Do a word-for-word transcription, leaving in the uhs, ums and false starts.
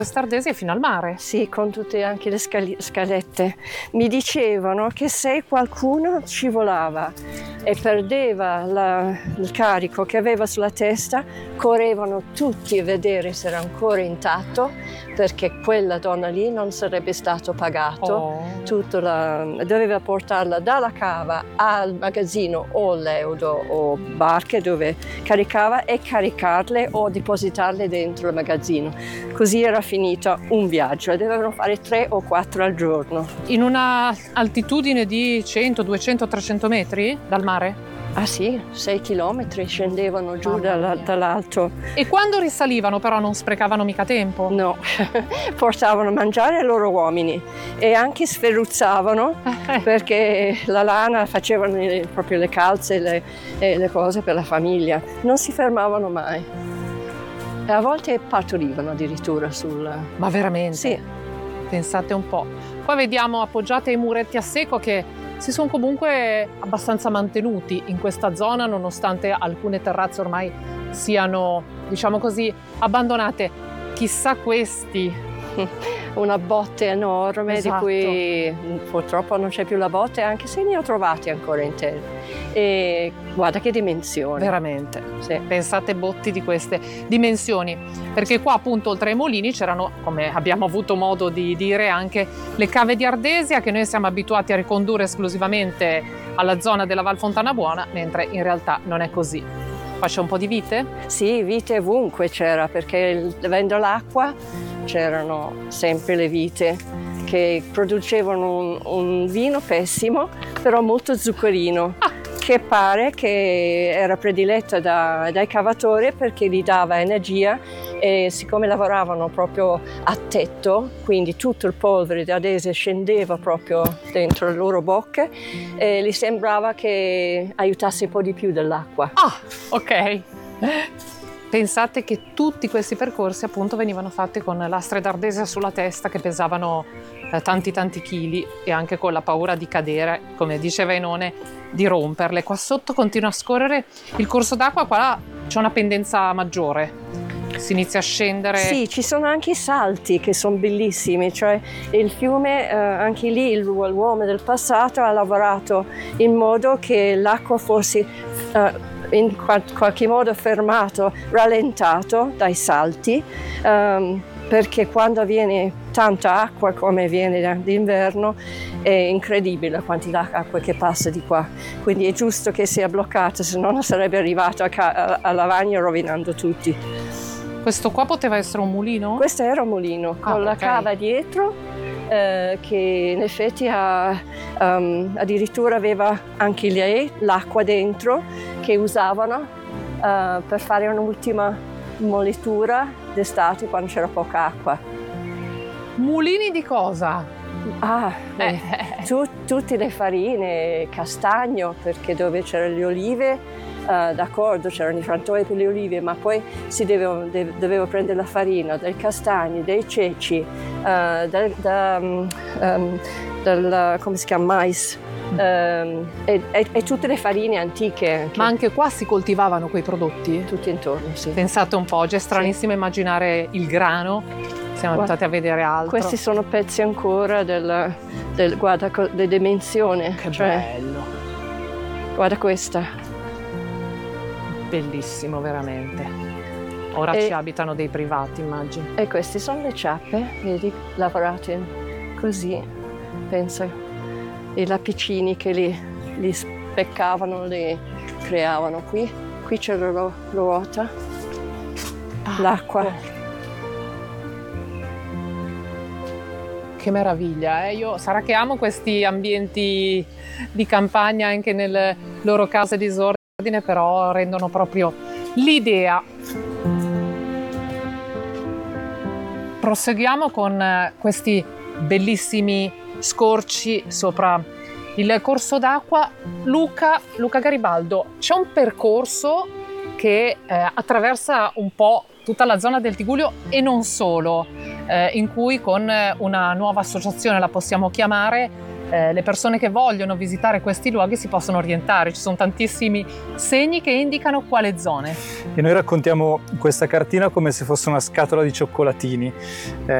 Stardesi fino al mare. Sì, con tutte anche le scali- scalette. Mi dicevano che se qualcuno scivolava e perdeva la- il carico che aveva sulla testa, correvano tutti a vedere se era ancora intatto, perché quella donna lì non sarebbe stato pagato. Oh. Tutto la- doveva portarla dalla cava al magazzino o leudo o barche dove caricava e caricarle o depositarle dentro il magazzino. Così era finito un viaggio e dovevano fare tre o quattro al giorno. In una altitudine di cento, duecento, trecento metri dal mare? Ah sì, sei chilometri scendevano giù Mamma dalla- mia. dall'alto. E quando risalivano però non sprecavano mica tempo? No, portavano a mangiare ai loro uomini e anche sferruzzavano Eh. perché la lana facevano le- proprio le calze e le, e le cose per la famiglia. Non si fermavano mai. E a volte partorivano addirittura sul... Ma veramente? Sì. Pensate un po'. Qua vediamo appoggiate ai muretti a secco che si sono comunque abbastanza mantenuti in questa zona, nonostante alcune terrazze ormai siano, diciamo così, abbandonate. Chissà questi. Una botte enorme Esatto. di cui purtroppo non c'è più la botte, anche se ne ho trovati ancora interi. E guarda che dimensioni. Veramente. Sì. Pensate botti di queste dimensioni, perché qua appunto oltre ai mulini c'erano, come abbiamo avuto modo di dire, anche le cave di Ardesia che noi siamo abituati a ricondurre esclusivamente alla zona della Val Fontana Buona, mentre in realtà non è così. Qua c'è un po' di vite? Sì, vite ovunque c'era, perché avendo l'acqua c'erano sempre le vite che producevano un, un vino pessimo, però molto zuccherino. Ah. Che pare che era prediletto da- dai cavatori perché gli dava energia e siccome lavoravano proprio a tetto, quindi tutto il polvere di Adese scendeva proprio dentro le loro bocche e gli sembrava che aiutasse un po' di più dell'acqua. Ah, ok. Pensate che tutti questi percorsi appunto venivano fatti con lastre d'ardesia sulla testa che pesavano eh, tanti tanti chili e anche con la paura di cadere, come diceva Enone, di romperle. Qua sotto continua a scorrere il corso d'acqua, qua c'è una pendenza maggiore, si inizia a scendere. Sì, ci sono anche i salti che sono bellissimi, cioè il fiume, eh, anche lì il- l'uomo del passato ha lavorato in modo che l'acqua fosse eh, in qual- qualche modo fermato, rallentato dai salti, ehm, perché quando viene tanta acqua come viene d'inverno è incredibile la quantità di acqua che passa di qua, quindi è giusto che sia bloccata, se no non sarebbe arrivato a, ca- a, a Lavagna rovinando tutti. Questo qua poteva essere un mulino? Questo era un mulino con Ah, la ok. cava dietro eh, che in effetti ha, um, addirittura aveva anche lei l'acqua dentro che usavano eh, per fare un'ultima molitura d'estate quando c'era poca acqua. Mulini di cosa? Ah, Eh, eh, tu- tutte le farine, castagno, perché dove c'erano le olive, eh, d'accordo, c'erano i frantoi per le olive, ma poi si doveva, de- doveva prendere la farina dai castagni, dai ceci, eh, da, da, um, um, dal, come si chiama, mais, ehm, e, e- e tutte le farine antiche, Ma anche qua si coltivavano quei prodotti? tutti intorno, sì. Pensate un po', oggi è stranissimo immaginare il grano, siamo Guarda, abituati a vedere altro. Questi sono pezzi ancora del, del guarda, co- le dimensioni, Che cioè, bello, guarda questa. bellissimo veramente. Ora E- ci abitano dei privati, immagino. E queste sono le ciappe, vedi, lavorate così, pensa, i lapicini che li, li speccavano, li creavano qui. Qui c'è la ru- ruota, l'acqua. ecco. Che meraviglia, eh? Io sarà che amo questi ambienti di campagna anche nelle loro case di disordine, però rendono proprio l'idea. Proseguiamo con eh, questi bellissimi scorci sopra il corso d'acqua. Luca, Luca Garibaldo, c'è un percorso che eh, attraversa un po' tutta la zona del Tigullio e non solo, eh, in cui con una nuova associazione, la possiamo chiamare, eh, le persone che vogliono visitare questi luoghi si possono orientare. Ci sono tantissimi segni che indicano quale zone. E noi raccontiamo questa cartina come se fosse una scatola di cioccolatini. Eh,